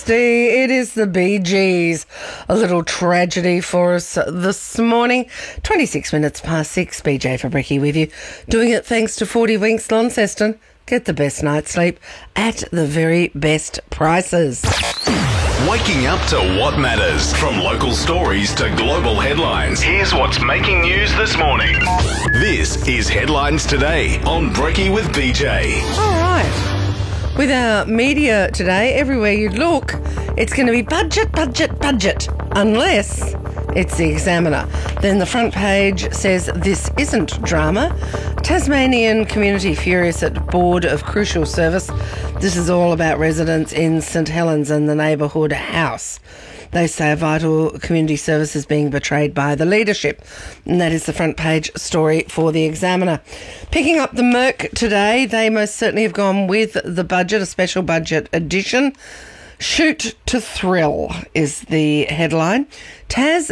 It is the Bee Gees. A little tragedy for us this morning. 26 minutes past 6. BJ Fabricki with you. Doing it thanks to 40 Winks Launceston. Get the best night's sleep at the very best prices. Waking up to what matters. From local stories to global headlines. Here's what's making news this morning. This is Headlines Today on Brekkie with BJ. All right. With our media today, everywhere you look, it's going to be budget, unless it's the Examiner. Then the front page says this isn't drama. Tasmanian community furious at Board of Crucial Service. This is all about residents in St Helens and the neighbourhood house. They say a vital community service is being betrayed by the leadership. And that is the front page story for the Examiner. Picking up the Merc today, they most certainly have gone with the budget, a special budget edition. Shoot to thrill is the headline. Tas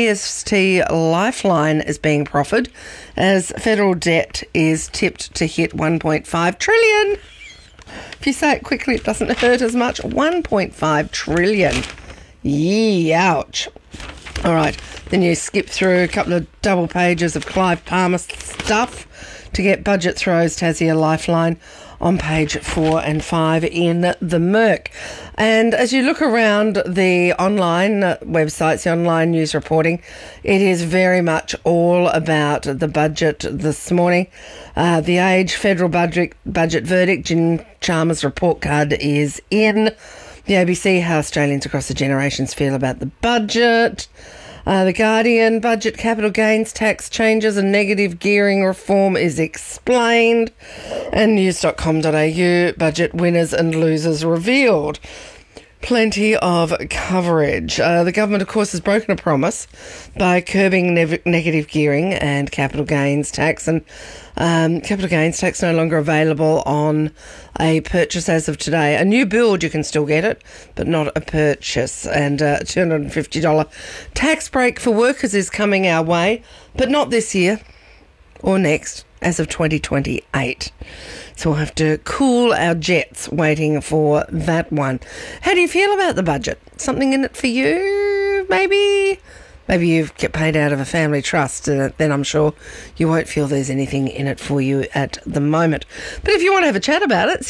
GST Lifeline is being proffered as federal debt is tipped to hit 1.5 trillion. If you say it quickly, it doesn't hurt as much. 1.5 trillion. Yee, ouch. All right, then you skip through a couple of double pages of Clive Palmer stuff to get budget throws, Tassie Lifeline on page 4 and 5 in the Merc. And as you look around the online websites, the online news reporting, it is very much all about the budget this morning. The Age federal budget verdict, Jim Chalmers' report card is in. The ABC, how Australians across the generations feel about the budget. The Guardian, budget capital gains tax changes and negative gearing reform is explained. And news.com.au, budget winners and losers revealed. Plenty of coverage. The government, of course, has broken a promise by curbing negative gearing and capital gains tax. And capital gains tax no longer available on a purchase as of today. A new build, you can still get it, but not a purchase. And a $250 tax break for workers is coming our way, but not this year or next, as of 2028. So we'll have to cool our jets waiting for that one. How do you feel about the budget? Something in it for you, maybe? Maybe you get paid out of a family trust, then I'm sure you won't feel there's anything in it for you at the moment. But if you want to have a chat about it,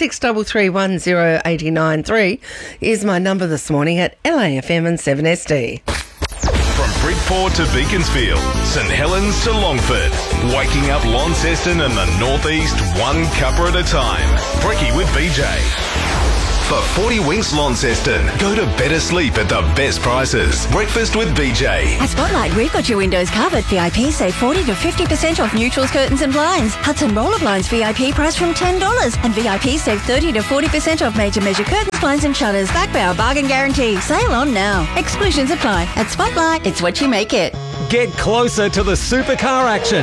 63310893 is my number this morning at LAFM and 7SD. From Bridport to Beaconsfield, St Helens to Longford, waking up Launceston and the northeast one cuppa at a time. Brekkie with BJ. For 40 Winks Launceston, go to better sleep at the best prices. Breakfast with BJ. At Spotlight, we've got your windows covered. VIP save 40 to 50% off neutrals, curtains and blinds. Hudson Roller Blinds VIP price from $10. And VIP save 30 to 40% off major measure curtains, blinds and shutters. Back by our bargain guarantee. Sale on now. Exclusions apply. At Spotlight, it's what you make it. Get closer to the supercar action.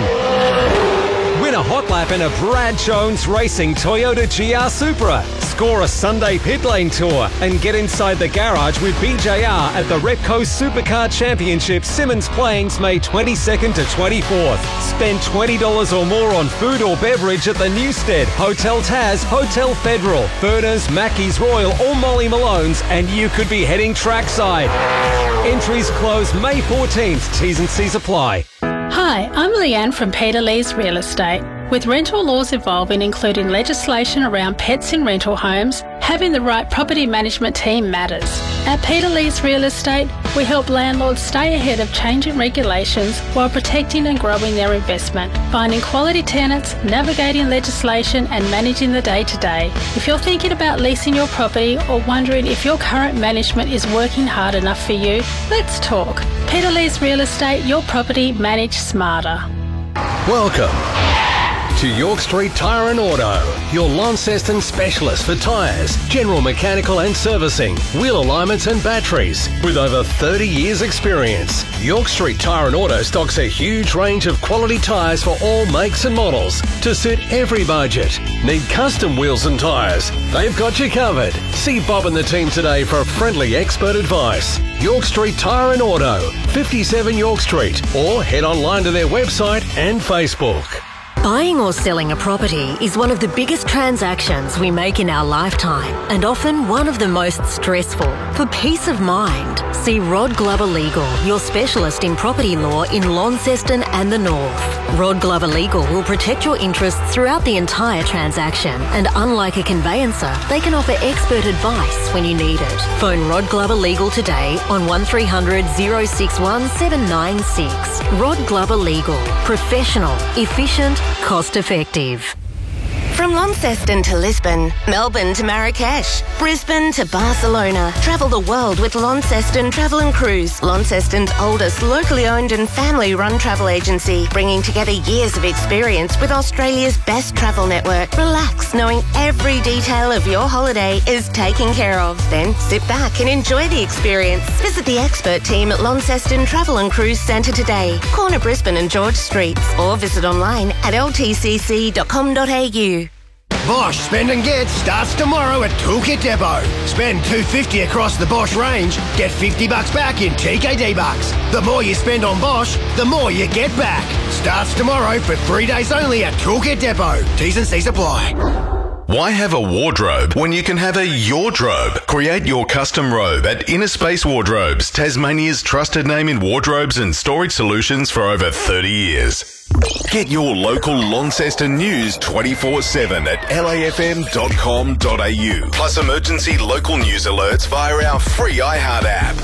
Win a hot lap in a Brad Jones Racing Toyota GR Supra. Score a Sunday pit lane tour and get inside the garage with BJR at the Repco Supercar Championship Simmons Plains May 22nd to 24th. Spend $20 or more on food or beverage at the Newstead, Hotel Taz, Hotel Federal, Furners, Mackey's Royal or Molly Malone's, and you could be heading trackside. Entries close May 14th. T's and C's apply. Hi, I'm Leanne from Peter Lee's Real Estate. With rental laws evolving, including legislation around pets in rental homes, having the right property management team matters. At Peter Lee's Real Estate, we help landlords stay ahead of changing regulations while protecting and growing their investment, finding quality tenants, navigating legislation and managing the day-to-day. If you're thinking about leasing your property or wondering if your current management is working hard enough for you, let's talk. Peter Lee's Real Estate, your property managed smarter. Welcome to York Street Tyre and Auto, your Launceston specialist for tyres, general mechanical and servicing, wheel alignments and batteries. With over 30 years experience, York Street Tyre and Auto stocks a huge range of quality tyres for all makes and models to suit every budget. Need custom wheels and tyres? They've got you covered. See Bob and the team today for friendly expert advice. York Street Tyre and Auto, 57 York Street, or head online to their website and Facebook. Buying or selling a property is one of the biggest transactions we make in our lifetime and often one of the most stressful. For peace of mind, see Rod Glover Legal, your specialist in property law in Launceston and the North. Rod Glover Legal will protect your interests throughout the entire transaction, and unlike a conveyancer, they can offer expert advice when you need it. Phone Rod Glover Legal today on 1300 061 796. Rod Glover Legal. Professional, efficient, cost-effective. From Launceston to Lisbon, Melbourne to Marrakesh, Brisbane to Barcelona. Travel the world with Launceston Travel and Cruise. Launceston's oldest locally owned and family-run travel agency, bringing together years of experience with Australia's best travel network. Relax knowing every detail of your holiday is taken care of. Then sit back and enjoy the experience. Visit the expert team at Launceston Travel and Cruise Centre today, corner Brisbane and George Streets, or visit online at ltcc.com.au. Bosch Spend and Get starts tomorrow at Toolkit Depot. Spend $250 across the Bosch range, get $50 back in TKD bucks. The more you spend on Bosch, the more you get back. Starts tomorrow for 3 days only at Toolkit Depot. T's and C's apply. Why have a wardrobe when you can have a Yordrobe? Create your custom robe at Inner Space Wardrobes, Tasmania's trusted name in wardrobes and storage solutions for over 30 years. Get your local Launceston news 24/7 at lafm.com.au. Plus emergency local news alerts via our free iHeart app.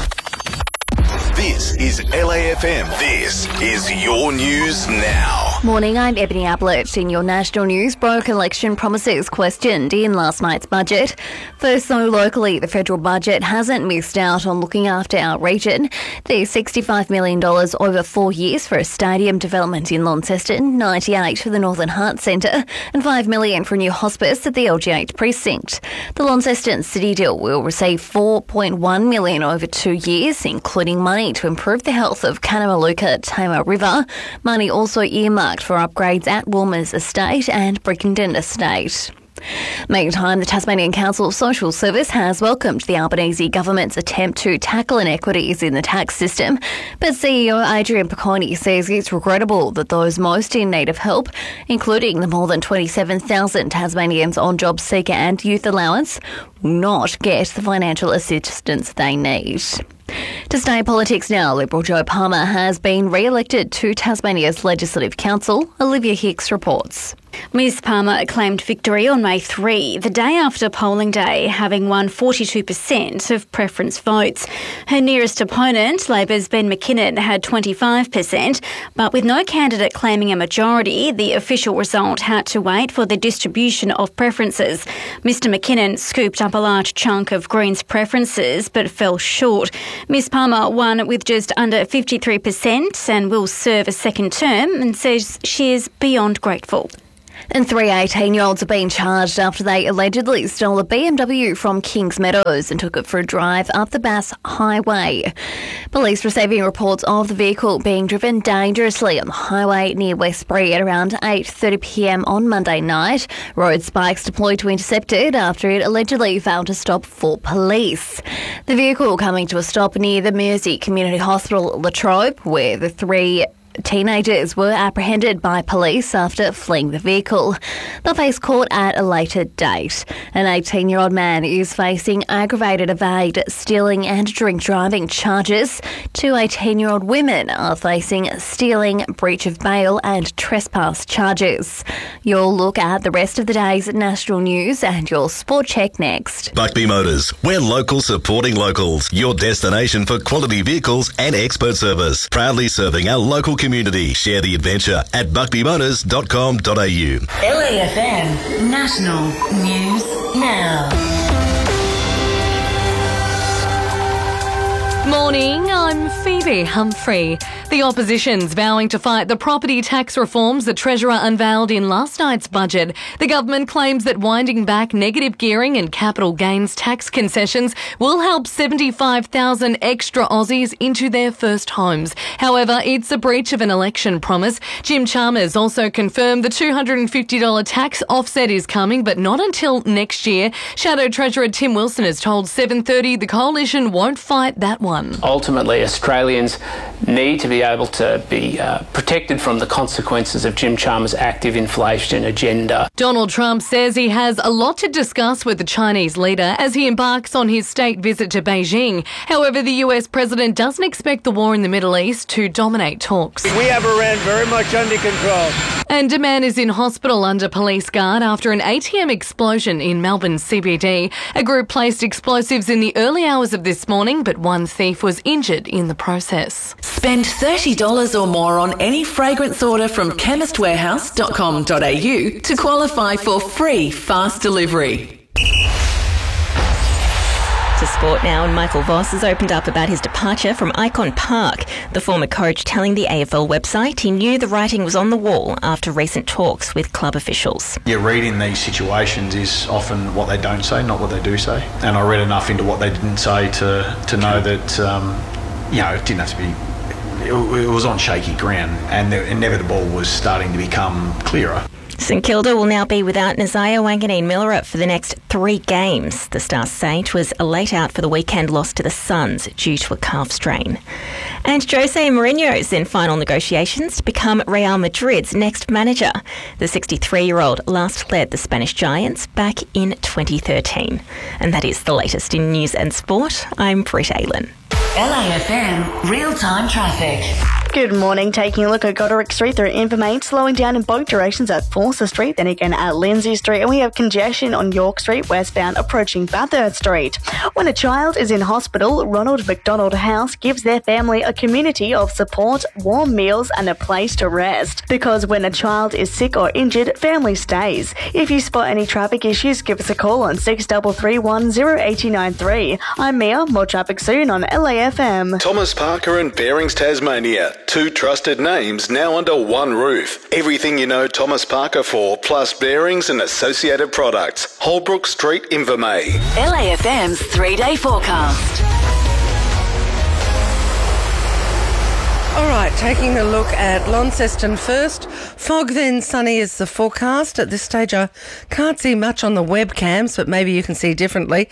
This is LAFM. This is your news now. Morning, I'm Ebony Ablett. In your national news, broke election promises questioned in last night's budget. First, though, locally, the federal budget hasn't missed out on looking after our region. There's $65 million over 4 years for a stadium development in Launceston, $98 for the Northern Heart Centre, and $5 million for a new hospice at the LG8 precinct. The Launceston City deal will receive $4.1 million over 2 years, including money to improve the health of Kanamaluka Tamar River. Money also earmarked for upgrades at Woolmers Estate and Brickenden Estate. Meantime, the Tasmanian Council Social Service has welcomed the Albanese government's attempt to tackle inequities in the tax system, but CEO Adrian Piccone says it's regrettable that those most in need of help, including the more than 27,000 Tasmanians on job seeker and youth allowance, will not get the financial assistance they need. To stay in politics now, Liberal Joe Palmer has been re-elected to Tasmania's Legislative Council. Olivia Hicks reports. Ms Palmer claimed victory on May 3, the day after polling day, having won 42% of preference votes. Her nearest opponent, Labor's Ben McKinnon, had 25%, but with no candidate claiming a majority, the official result had to wait for the distribution of preferences. Mr McKinnon scooped up a large chunk of Greens' preferences, but fell short. Ms Palmer won with just under 53% and will serve a second term, and says she is beyond grateful. And 3 18-year-olds have been charged after they allegedly stole a BMW from Kings Meadows and took it for a drive up the Bass Highway. Police receiving reports of the vehicle being driven dangerously on the highway near Westbury at around 8:30pm on Monday night. Road spikes deployed to intercept it after it allegedly failed to stop for police. The vehicle coming to a stop near the Mersey Community Hospital, Latrobe, where the 3 teenagers were apprehended by police after fleeing the vehicle. They'll face court at a later date. An 18-year-old man is facing aggravated evade, stealing and drink driving charges. 2 18-year-old women are facing stealing, breach of bail and trespass charges. You'll look at the rest of the day's national news and your sport check next. Buckby Motors. We're local supporting locals. Your destination for quality vehicles and expert service. Proudly serving our local community. Share the adventure at buckbyMotors.com.au. LAFM National News Now. Morning, I'm Phoebe Humphrey. The opposition's vowing to fight the property tax reforms the Treasurer unveiled in last night's budget. The government claims that winding back negative gearing and capital gains tax concessions will help 75,000 extra Aussies into their first homes. However, it's a breach of an election promise. Jim Chalmers also confirmed the $250 tax offset is coming, but not until next year. Shadow Treasurer Tim Wilson has told 7:30 the coalition won't fight that one. one. Ultimately, Australians need to be able to be protected from the consequences of Jim Chalmers' active inflation agenda. Donald Trump says he has a lot to discuss with the Chinese leader as he embarks on his state visit to Beijing. However, the US president doesn't expect the war in the Middle East to dominate talks. We have Iran very much under control. And a man is in hospital under police guard after an ATM explosion in Melbourne CBD. A group placed explosives in the early hours of this morning, but one thief was injured in the process. Spend $30 or more on any fragrance order from chemistwarehouse.com.au to qualify for free fast delivery. To sport now, and Michael Voss has opened up about his departure from Icon Park. The former coach telling the AFL website he knew the writing was on the wall after recent talks with club officials. You read in these situations is often what they don't say, not what they do say. And I read enough into what they didn't say to know that, it didn't have to be... It was on shaky ground, and the inevitable was starting to become clearer. St Kilda will now be without Nazaya Wanganeen-Millera for the next 3 games. The Star Saint was a late out for the weekend loss to the Suns due to a calf strain. And Jose Mourinho is in final negotiations to become Real Madrid's next manager. The 63-year-old last led the Spanish Giants back in 2013. And that is the latest in news and sport. I'm Britt Aylen. LAFM real-time traffic. Good morning. Taking a look at Goderic Street, there are Invermain slowing down in both directions at Forster Street, then again at Lindsay Street, and we have congestion on York Street westbound approaching Bathurst Street. When a child is in hospital, Ronald McDonald House gives their family a community of support, warm meals and a place to rest. Because when a child is sick or injured, family stays. If you spot any traffic issues, give us a call on 6331 0893. I'm Mia. More traffic soon on LAFM. Thomas Parker and Bearings Tasmania. 2 trusted names now under one roof. Everything you know Thomas Parker for, plus bearings and associated products. Holbrook Street, Invermay. LAFM's 3-day forecast. All right, taking a look at Launceston first. Fog, then sunny is the forecast. At this stage, I can't see much on the webcams, but maybe you can see differently.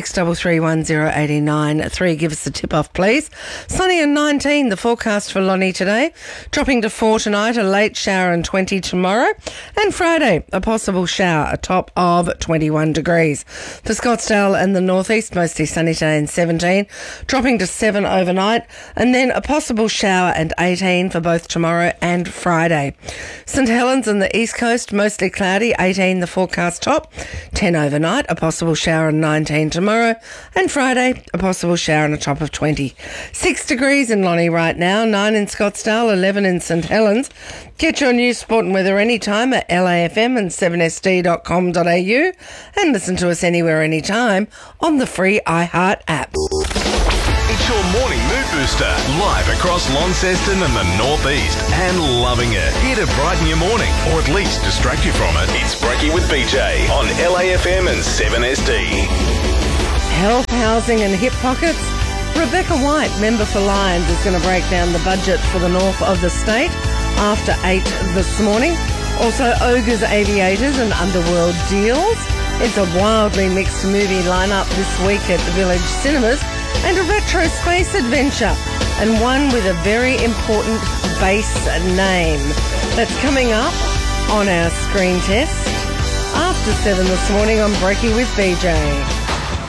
63310893. Give us the tip-off, please. Sunny and 19, the forecast for Lonnie today. Dropping to 4 tonight, a late shower and 20 tomorrow. And Friday, a possible shower, a top of 21 degrees. For Scottsdale and the northeast, mostly sunny today and 17. Dropping to 7 overnight. And then a possible shower and 18 for both tomorrow and Friday. St Helens and the east coast, mostly cloudy, 18 the forecast top, 10 overnight, a possible shower and 19 tomorrow, and Friday, a possible shower and a top of 20. 6 degrees in Lonnie right now, 9 in Scottsdale, 11 in St Helens. Get your news, sport and weather anytime at LAFM and 7sd.com.au and listen to us anywhere, anytime on the free iHeart app. It's your morning mood booster, live across Launceston and the northeast, and loving it. Here to brighten your morning, or at least distract you from it. It's Breaky with BJ on LAFM and 7SD. Health, housing and hip pockets. Rebecca White, member for Lions, is going to break down the budget for the north of the state after 8 this morning. Also, Ogres, Aviators and Underworld Deals. It's a wildly mixed movie lineup this week at the Village Cinemas, and a retro space adventure, and one with a very important base name. That's coming up on our screen test after 7 this morning on Breaky with BJ.